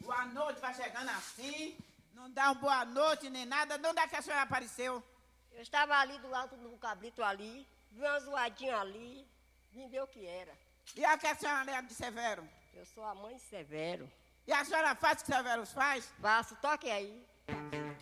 Boa noite, vai chegando assim. Não dá uma boa noite nem nada. De onde é que a senhora apareceu? Eu estava ali do alto do cabrito ali, vi uma zoadinha ali, vim ver o que era. E a que a senhora é de Severo? Eu sou a mãe Severo. E a senhora faz o que Severo faz? Faço, toque aí.